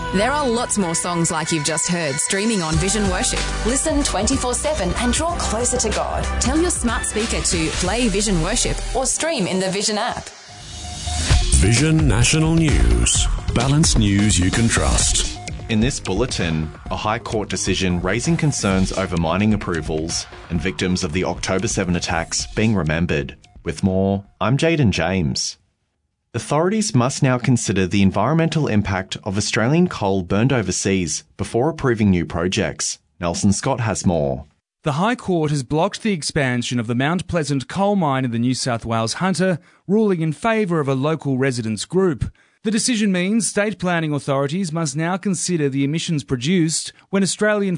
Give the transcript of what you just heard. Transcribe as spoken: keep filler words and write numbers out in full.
There are lots more songs like you've just heard streaming on Vision Worship. Listen twenty-four seven and draw closer to God. Tell your smart speaker to play Vision Worship or stream in the Vision app. Vision National News. Balanced news you can trust. In this bulletin, a High Court decision raising concerns over mining approvals and victims of the October seventh attacks being remembered. With more, I'm Jaden James. Authorities must now consider the environmental impact of Australian coal burned overseas before approving new projects. Nelson Scott has more. The High Court has blocked the expansion of the Mount Pleasant coal mine in the New South Wales Hunter, ruling in favour of a local residents group. The decision means state planning authorities must now consider the emissions produced when Australian